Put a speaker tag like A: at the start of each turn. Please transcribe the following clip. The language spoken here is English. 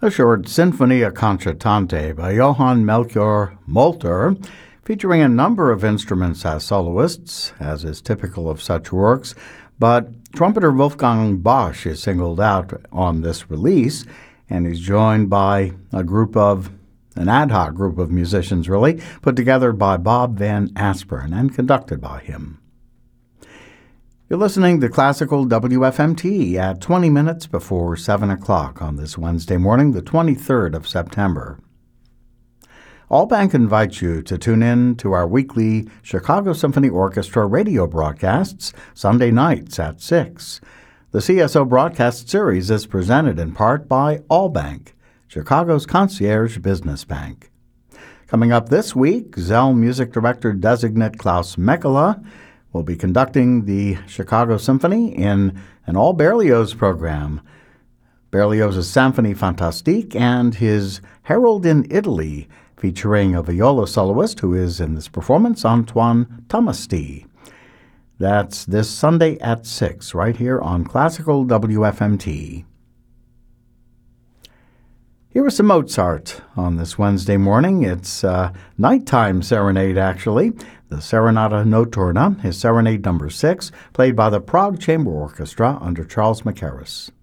A: A short Sinfonia Concertante by Johann Melchior Molter, featuring a number of instruments as soloists, as is typical of such works, but trumpeter Wolfgang Bosch is singled out on this release, and he's joined by an ad hoc group of musicians, really, put together by Bob Van Asperen and conducted by him. You're listening to Classical WFMT at 20 minutes before 7 o'clock on this Wednesday morning, the 23rd of September. Allbank invites you to tune in to our weekly Chicago Symphony Orchestra radio broadcasts Sunday nights at 6. The CSO broadcast series is presented in part by Allbank, Chicago's concierge business bank. Coming up this week, Zell Music Director Designate Klaus Mekela will be conducting the Chicago Symphony in an all Berlioz program. Berlioz's Symphonie Fantastique and his Harold in Italy, featuring a viola soloist who is in this performance, Antoine Tomasti. That's this Sunday at 6, right here on Classical WFMT. Here is some Mozart on this Wednesday morning. It's nighttime serenade, actually. The Serenata Notturna, his Serenade No. 6, played by the Prague Chamber Orchestra under Charles Mackerras.